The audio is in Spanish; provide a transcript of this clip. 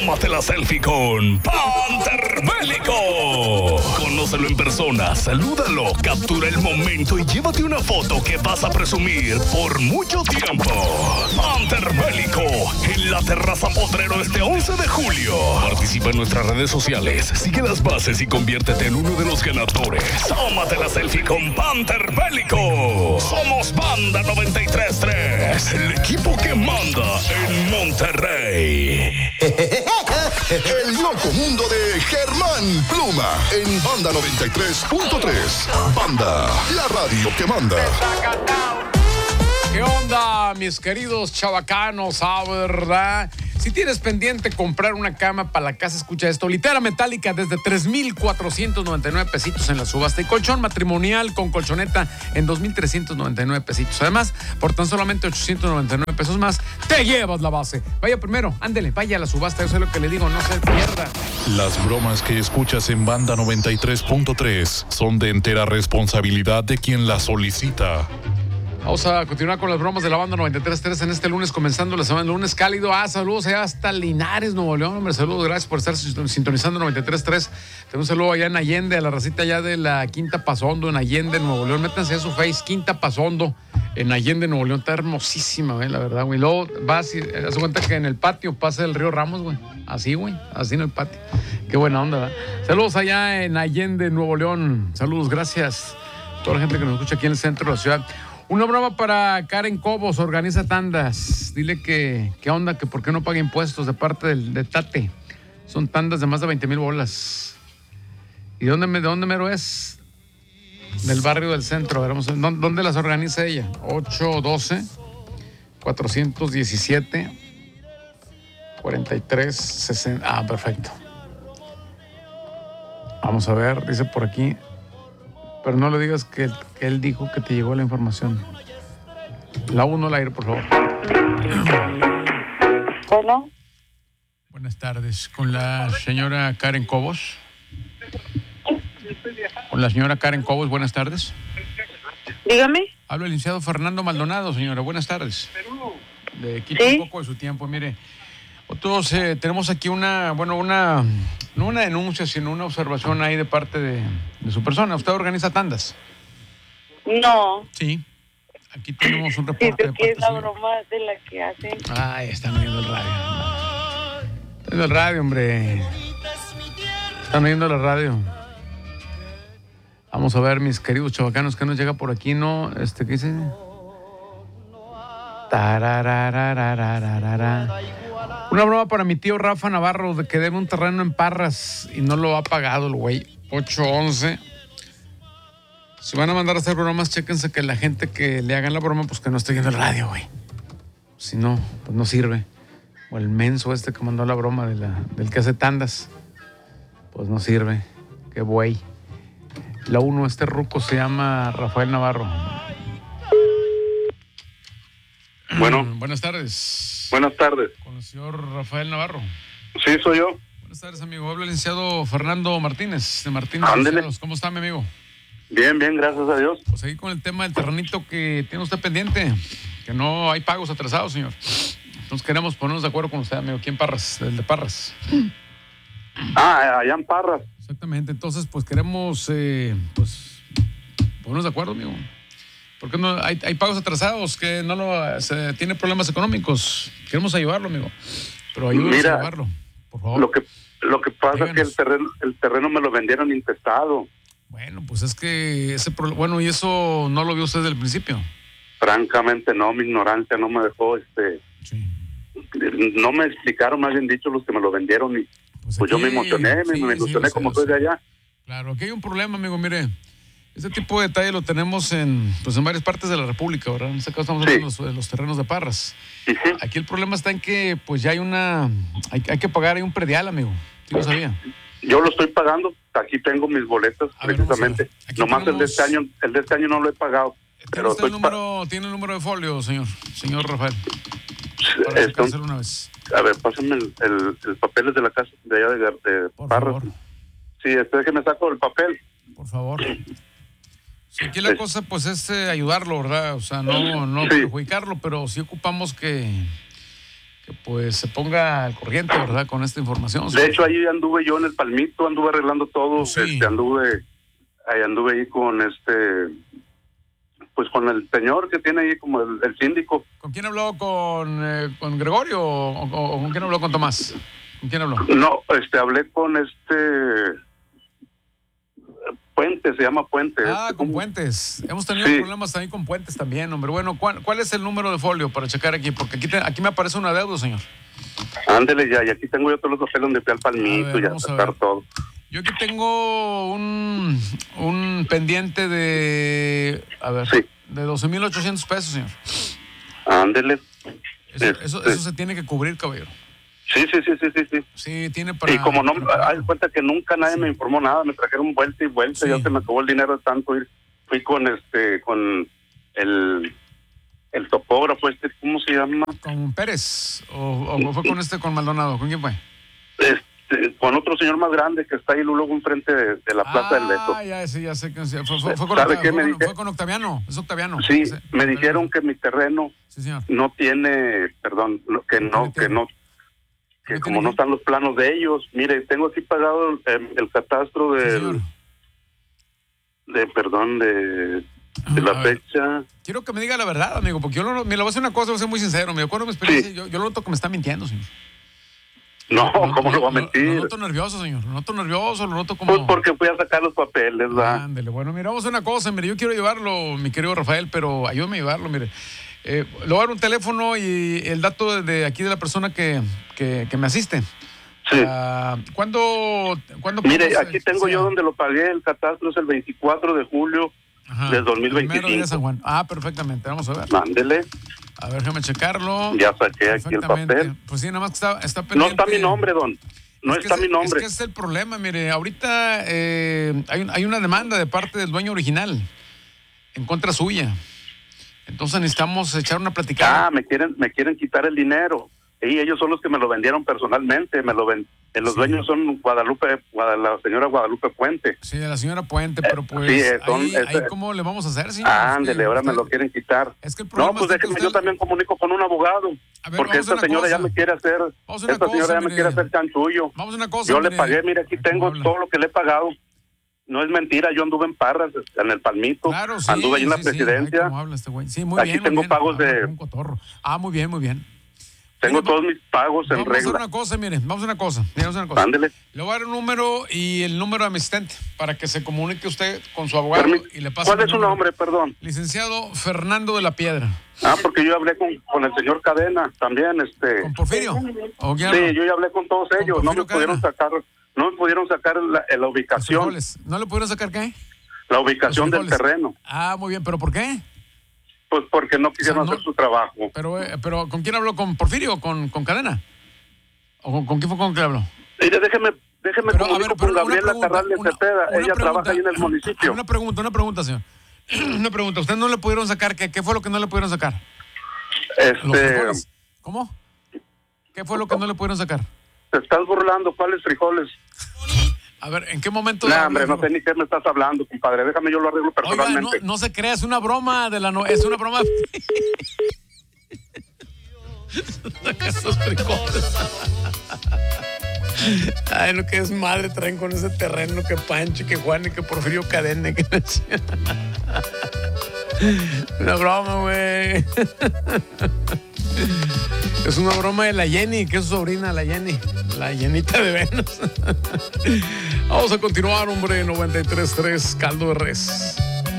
Tómate la selfie con Panther Bélico. Conócelo en persona, salúdalo, captura el momento y llévate una foto que vas a presumir por mucho tiempo. Panther Bélico, en la terraza Potrero este 11 de julio. Participa en nuestras redes sociales, sigue las bases y conviértete en uno de los ganadores. Tómate la selfie con Panther Bélico. Somos Banda 93.3, el equipo que manda en Monterrey. El loco mundo de Germán Pluma en Banda 93.3. Banda, la radio que manda. ¿Qué onda, mis queridos chavacanos? ¿Verdad? Si tienes pendiente comprar una cama para la casa, escucha esto. Litera metálica desde 3,499 pesitos en la subasta. Y colchón matrimonial con colchoneta en 2,399 pesitos. Además, por tan solamente 899 pesos más, te llevas la base. Vaya primero, ándele, vaya a la subasta. Yo sé lo que le digo, no se pierda. Las bromas que escuchas en Banda 93.3 son de entera responsabilidad de quien las solicita. Vamos a continuar con las bromas de la Banda 93.3 en este lunes, comenzando la semana, lunes cálido. Saludos allá hasta Linares, Nuevo León. Hombre, saludos, gracias por estar sintonizando 93.3. Tenemos un saludo allá en Allende, a la racita allá de la Quinta Pasondo, en Allende, Nuevo León. Métanse a su face, Quinta Pasondo, en Allende, Nuevo León. Está hermosísima, la verdad, güey. Luego vas y das cuenta que en el patio pasa el río Ramos, güey. Así, güey, así en el patio. Qué buena onda, ¿verdad? Saludos allá en Allende, Nuevo León. Saludos, gracias a toda la gente que nos escucha aquí en el centro de la ciudad. Una broma para Karen Cobos, organiza tandas. Dile que qué onda, que por qué no paga impuestos de parte de Tate. Son tandas de más de 20,000 bolas. ¿Y de dónde mero es? Del barrio del centro. Veremos, ¿dónde las organiza ella? 812-417-4360. Perfecto. Vamos a ver, dice por aquí. Pero no le digas que él dijo que te llegó la información. La 1 al aire, por favor. Bueno. Buenas tardes. ¿Con la señora Karen Cobos? Con la señora Karen Cobos, buenas tardes. Dígame. Habla el licenciado Fernando Maldonado, señora. Buenas tardes. Le quito un poco de su tiempo. Mire, nosotros tenemos aquí no una denuncia, sino una observación ahí de parte de su persona. ¿Usted organiza tandas? No. Sí. Aquí tenemos un reporte. Sí, porque es la broma de la que hacen. Están oyendo el radio. Están oyendo el radio, hombre. Están oyendo la radio. Vamos a ver, mis queridos chavacanos, que nos llega por aquí, ¿no? ¿Qué dice? Una broma para mi tío Rafa Navarro, de que debe un terreno en Parras y no lo ha pagado el güey. 811. Si van a mandar a hacer bromas, chéquense que la gente que le hagan la broma, pues que no esté viendo el radio, güey. Si no, pues no sirve. O el menso que mandó la broma del que hace tandas, pues no sirve. Qué güey. La 1, ruco se llama Rafael Navarro. Bueno. Buenas tardes. Buenas tardes. Con el señor Rafael Navarro. Sí, soy yo. Buenas tardes, amigo. Habla el licenciado Fernando Martínez, de Martínez. ¿Cómo está, mi amigo? Bien, gracias a Dios. Pues ahí con el tema del terrenito que tiene usted pendiente, que no hay pagos atrasados, señor. Entonces queremos ponernos de acuerdo con usted, amigo, aquí en Parras, el de Parras. Allá en Parras. Exactamente. Entonces, pues queremos, ponernos de acuerdo, amigo. Porque no hay pagos atrasados, que tiene problemas económicos. Queremos ayudarlo, amigo. Pero ayúdanos a ayudarlo, por favor. Lo que pasa es que el terreno me lo vendieron intestado. Bueno, pues es que y eso no lo vio usted desde el principio. Francamente no, mi ignorancia no me dejó, Sí. No me explicaron, más bien dicho, los que me lo vendieron y pues yo me emocioné, me ilusioné como soy de allá. Claro, aquí hay un problema, amigo, mire. Este tipo de detalle lo tenemos en varias partes de la República, ¿verdad? En este caso estamos hablando de los terrenos de Parras. Sí. Aquí el problema está en que pues ya hay que pagar ahí un predial, amigo. ¿Sí lo sabía? Yo lo estoy pagando, aquí tengo mis boletas precisamente. Nomás el de este año no lo he pagado. ¿Tiene el número de folio, señor Rafael? Para hacerlo una vez. A ver, pásame el papel de la casa de allá de Parras. Sí, déjeme saco el papel. Por favor. Sí, aquí la cosa pues es ayudarlo, ¿verdad? O sea, no perjudicarlo, pero sí ocupamos que pues se ponga al corriente, ¿verdad? Con esta información. De hecho, ahí anduve yo en el Palmito, anduve arreglando todo. Sí. Anduve ahí con pues con el señor que tiene ahí como el síndico. ¿Con quién habló? ¿Con Gregorio o con quién habló? ¿Con Tomás? ¿Con quién habló? No, hablé con Puente, se llama Puente. Con Puentes. Hemos tenido problemas también con Puentes también, hombre. Bueno, ¿cuál es el número de folio para checar aquí? Porque aquí me aparece un adeudo, señor. Ándele ya, y aquí tengo yo todos los papeles donde fui al Palmito y a sacar todo. Yo aquí tengo un pendiente de, de 12,800 pesos, señor. Ándele. Eso se tiene que cubrir, caballero. Sí. Sí, tiene para... Y como no, hay cuenta que nunca nadie me informó nada, me trajeron vuelta y vuelta, ya se me acabó el dinero de tanto ir. Fui con con el topógrafo ¿cómo se llama? ¿Con Pérez? ¿O fue con Maldonado? ¿Con quién fue? Con otro señor más grande que está ahí luego enfrente de la Plaza del Beto. Ya sé. Fue con Octaviano, es Octaviano. Sí, me dijeron que mi terreno no tiene, que como no están los planos de ellos. Mire, tengo aquí pagado el catastro de la fecha. Quiero que me diga la verdad, amigo, porque me lo voy a hacer una cosa, voy a ser muy sincero. Me acuerdo de mi experiencia, yo lo noto que me está mintiendo, señor. No, ¿cómo lo va a mentir? Lo noto nervioso, señor. Lo noto como... Pues porque fui a sacar los papeles, ¿verdad? Ándele, bueno, mira, vamos a hacer una cosa, mire, yo quiero llevarlo, mi querido Rafael, pero ayúdame a llevarlo, mire. Le voy a dar un teléfono y el dato de aquí de la persona que me asiste. Sí. ¿Cuándo mire, aquí tengo yo donde lo pagué, el catastro es el 24 de julio del 2025. Primero día de San Juan. Perfectamente, vamos a ver. Mándele. A ver, déjame checarlo. Ya saqué aquí el papel. Pues sí, nada más que está pendiente. No está mi nombre, don. No está mi nombre. Es que ese es el problema, mire. Ahorita hay una demanda de parte del dueño original en contra suya. Entonces necesitamos echar una platicada. Me quieren quitar el dinero. Y ellos son los que me lo vendieron personalmente. Los dueños son la señora Guadalupe Puente. Sí, de la señora Puente, pero pues ahí ¿cómo le vamos a hacer, señor? Ándele, ahora me lo quieren quitar. Es que el problema déjeme, yo también comunico con un abogado. Porque esta señora ya me quiere hacer, chanchullo. Vamos a una cosa, yo le pagué, mire, aquí tengo todo lo que le he pagado. No es mentira, yo anduve en Parras, en el Palmito. Claro, sí, anduve ahí en la Presidencia. Ay, ¿cómo habla este güey? Sí, muy bien. Aquí tengo pagos de... Un cotorro. Muy bien. Tengo todos mis pagos en regla. Vamos a hacer una cosa, mire, vamos a hacer una cosa. Ándele. Le voy a dar un número y el número de mi asistente para que se comunique usted con su abogado y le pase. ¿Cuál es su nombre, perdón? Licenciado Fernando de la Piedra. Porque yo hablé con el señor Cadena también, ¿Con Porfirio? Sí, yo ya hablé con todos ellos. No me pudieron sacar la ubicación. ¿No le pudieron sacar qué? La ubicación del terreno. Muy bien, ¿pero por qué? Pues porque no quisieron hacer su trabajo. Pero ¿con quién habló? ¿Con Porfirio o con Cadena? ¿O con quién fue con quién habló? Mire, déjeme comunicar con Gabriela Carrales Cepeda. Ella trabaja ahí en el municipio. Una pregunta, señor. Una pregunta. ¿Usted no le pudieron sacar qué? ¿Qué fue lo que no le pudieron sacar? ¿Los frijoles? ¿Cómo? ¿Qué fue lo que no le pudieron sacar? Te estás burlando. ¿Cuáles frijoles? A ver, ¿en qué momento? Hombre, no sé ni qué me estás hablando, compadre. Déjame, yo lo arreglo personalmente. Oiga, no se crea, es una broma es una broma. Esos frijoles. Ay, lo que es madre traen con ese terreno, que Pancho, que Juan y que Porfirio Cadena, que una broma, güey. Es una broma de la Jenny, que es su sobrina, la Jenny, la Llenita de Venus. Vamos a continuar, hombre. 93.3 Caldo de Res.